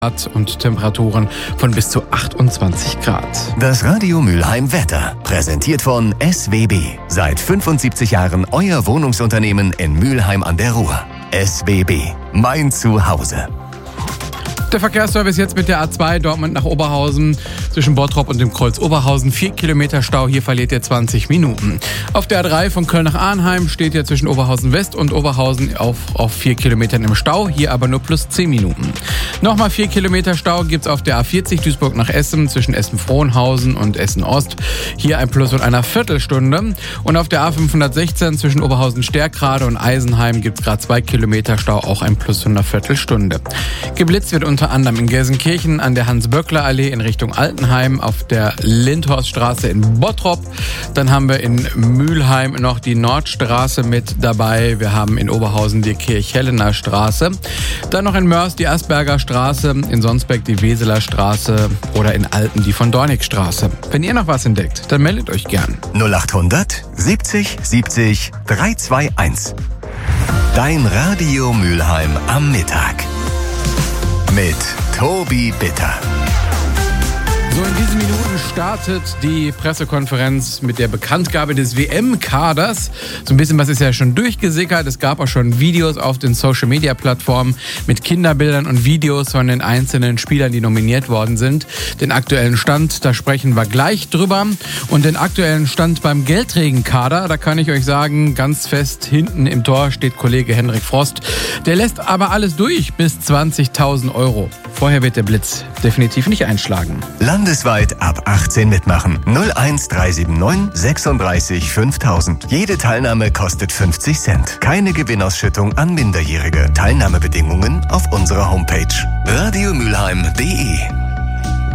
und Temperaturen von bis zu 28 Grad. Das Radio Mülheim Wetter, präsentiert von SWB. Seit 75 Jahren euer Wohnungsunternehmen in Mülheim an der Ruhr. SWB, mein Zuhause. Der Verkehrsservice jetzt mit der A2 Dortmund nach Oberhausen zwischen Bottrop und dem Kreuz Oberhausen. 4 Kilometer Stau, hier verliert ihr 20 Minuten. Auf der A3 von Köln nach Arnheim steht ihr zwischen Oberhausen West und Oberhausen auf 4 Kilometern im Stau, hier aber nur plus 10 Minuten. Nochmal 4 Kilometer Stau gibt's auf der A40 Duisburg nach Essen zwischen Essen-Frohnhausen und Essen-Ost. Hier ein Plus von einer Viertelstunde. Und auf der A516 zwischen Oberhausen-Stärkrade und Eisenheim gibt's gerade 2 Kilometer Stau, auch ein Plus von einer Viertelstunde. Geblitzt wird unter anderem in Gelsenkirchen an der Hans-Böckler-Allee in Richtung Altenheim, auf der Lindhorststraße in Bottrop. Dann haben wir in Mülheim noch die Nordstraße mit dabei. Wir haben in Oberhausen die Kirchhellener Straße. Dann noch in Mörs die Asperger Straße, in Sonsbeck die Weseler Straße oder in Alten die von Dornig Straße. Wenn ihr noch was entdeckt, dann meldet euch gern. 0800 70 70 321. Dein Radio Mülheim am Mittag. Mit Tobi Bitter. So, in diesen Minuten startet die Pressekonferenz mit der Bekanntgabe des WM-Kaders. So ein bisschen was ist ja schon durchgesickert. Es gab auch schon Videos auf den Social-Media-Plattformen mit Kinderbildern und Videos von den einzelnen Spielern, die nominiert worden sind. Den aktuellen Stand, da sprechen wir gleich drüber. Und den aktuellen Stand beim Geldträgen-Kader, da kann ich euch sagen, ganz fest hinten im Tor steht Kollege Henrik Frost. Der lässt aber alles durch bis 20.000 Euro. Vorher wird der Blitz definitiv nicht einschlagen. Landesweit ab 18 mitmachen. 01379 36 5000. Jede Teilnahme kostet 50 Cent. Keine Gewinnausschüttung an Minderjährige. Teilnahmebedingungen auf unserer Homepage radiomülheim.de.